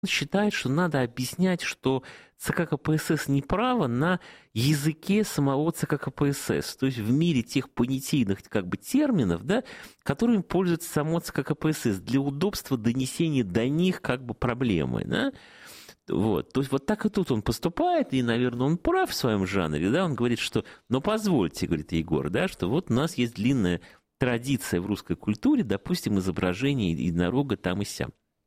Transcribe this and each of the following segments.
считает, что надо объяснять, что ЦК КПСС не право на языке самого ЦК КПСС, то есть в мире тех понятийных как бы терминов, да, которыми пользуется само ЦК КПСС для удобства донесения до них как бы проблемы, да. Вот. То есть вот так и тут он поступает, и, наверное, он прав в своем жанре, да, он говорит, что, ну, позвольте, говорит Егор, да, что вот у нас есть длинная традиция в русской культуре, допустим, изображение единорога там и сям.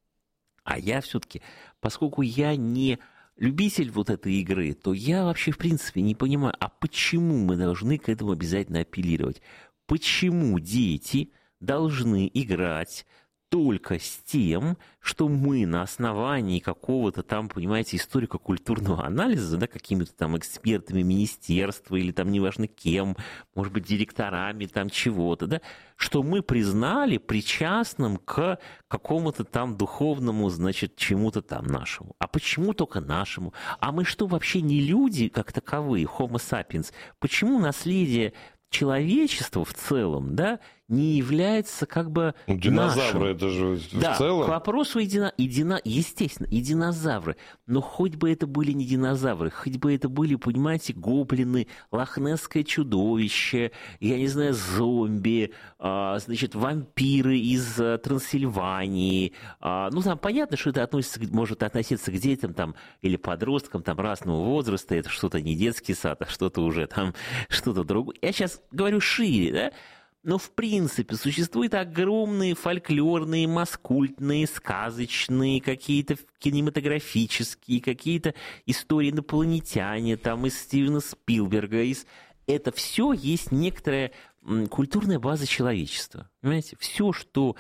А я все-таки, поскольку я не любитель вот этой игры, то я вообще, в принципе, не понимаю, а почему мы должны к этому обязательно апеллировать? Почему дети должны играть только с тем, что мы на основании какого-то там, понимаете, историко-культурного анализа, да, какими-то там экспертами министерства или там неважно кем, может быть, директорами там чего-то, да, что мы признали причастным к какому-то там духовному, значит, чему-то там нашему. А почему только нашему? А мы что, вообще не люди как таковые, Homo sapiens? Почему наследие человечества в целом, да, не является как бы динозавры, нашим? это же Да, в целом. к вопросу естественно, и динозавры. Но хоть бы это были не динозавры, хоть бы это были, понимаете, гоблины, лохнесское чудовище, я не знаю, зомби, значит, вампиры из Трансильвании. Ну, там понятно, что это может относиться к детям там, или подросткам там, разного возраста. Это что-то не детский сад, а что-то уже там, что-то другое. Я сейчас говорю шире, да? Но, в принципе, существуют огромные фольклорные, маскультные, сказочные, какие-то кинематографические, какие-то истории инопланетяне, там, из Стивена Спилберга. Это все есть некоторая культурная база человечества. Понимаете? Все, что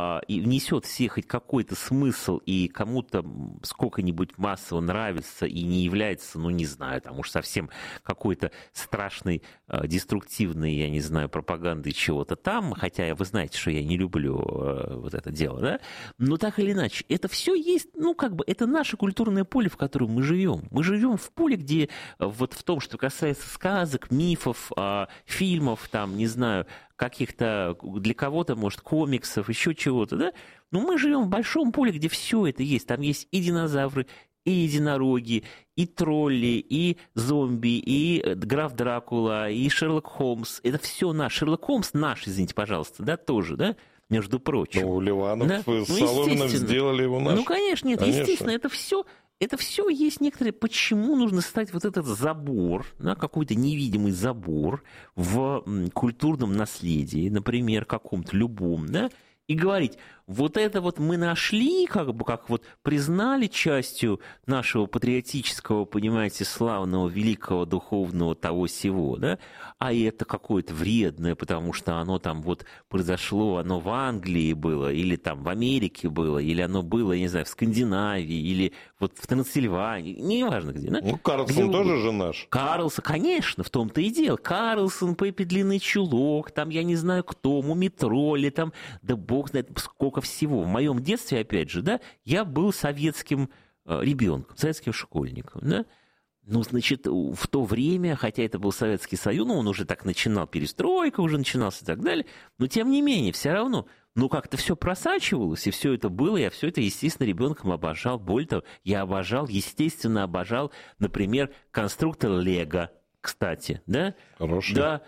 внесет в себе хоть какой-то смысл и кому-то сколько-нибудь массово нравится и не является, ну, не знаю, там уж совсем какой-то страшной, деструктивной, я не знаю, пропагандой чего-то там, хотя вы знаете, что я не люблю вот это дело, да? Но так или иначе, это все есть, ну, как бы, это наше культурное поле, в котором мы живем. Мы живем в поле, где вот в том, что касается сказок, мифов, фильмов, там, не знаю, каких-то, для кого-то, может, комиксов, еще чего-то, да? Но мы живем в большом поле, где все это есть. Там есть и динозавры, и единороги, и тролли, и зомби, и граф Дракула, и Шерлок Холмс. Это все наш. Шерлок Холмс наш, извините, пожалуйста, да, тоже, да? Между прочим. Ну, Ливанов да? с Соломиным сделали его нашим. Ну, конечно, нет, конечно. естественно, это все есть некоторые... Почему нужно ставить вот этот забор, да, какой-то невидимый забор в культурном наследии, например, каком-то любом, да, и говорить, вот это вот мы нашли, как бы, как вот признали частью нашего патриотического, понимаете, славного, великого, духовного того сего, да, а это какое-то вредное, потому что оно там вот произошло, оно в Англии было, или там в Америке было, или оно было, я не знаю, в Скандинавии, или вот в Трансильвании, неважно где, да? Ну, Карлсон тоже же наш. Карлсон, конечно, в том-то и дело. Карлсон, Пеппи Длинный Чулок, там, я не знаю кто, Мумитроли, там, да бог знает сколько всего. В моем детстве, опять же, да, я был советским ребенком, советским школьником, да. Ну, значит, в то время, хотя это был Советский Союз, ну, он уже так начинал, перестройка уже начиналась и так далее, но тем не менее, все равно, ну, как-то все просачивалось, и все это было, я все это, естественно, ребенком обожал. Более того, я естественно, обожал, например, конструктор Лего, кстати, да? Хороший. Да,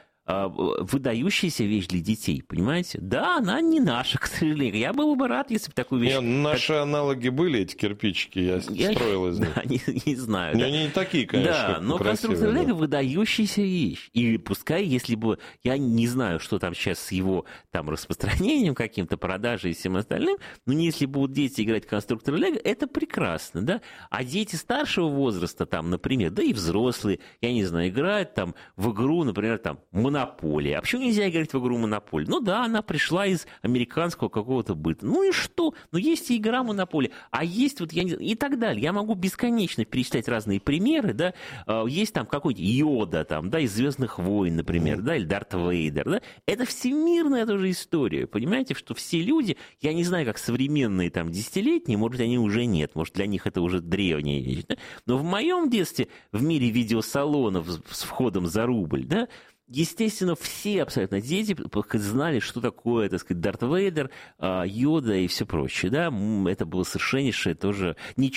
выдающаяся вещь для детей, понимаете? Да, она не наша, к сожалению. Я был бы рад, если бы такую вещь... Наши аналоги были, эти кирпичики, я строил из них. Да, не знаю. Но они не такие, конечно, да, но красивые. конструктор Лего выдающаяся вещь. И пускай, если бы... Я не знаю, что там сейчас с его там распространением каким-то, продажей и всем остальным, но если будут дети играть в конструктор Лего, это прекрасно, да? А дети старшего возраста, там, например, да и взрослые, я не знаю, играют там в игру, например, там, Монополия. А почему нельзя играть в игру Монополия? Ну да, она пришла из американского какого-то быта. Ну и что? Ну есть и игра Монополия. А есть вот, я не знаю, и так далее. Я могу бесконечно перечислять разные примеры, да. Есть там какой-то Йода, там, да, из «Звездных войн», например, да, или Дарт Вейдер, да. Это всемирная тоже история. Понимаете, что все люди, я не знаю, как современные там десятилетние, может, они уже нет, может, для них это уже древняя вещь, да? Но в моем детстве, в мире видеосалонов с входом за рубль, да, естественно, все абсолютно дети знали, что такое, так сказать, Дарт Вейдер, Йода и все прочее, да, это было совершеннейшее тоже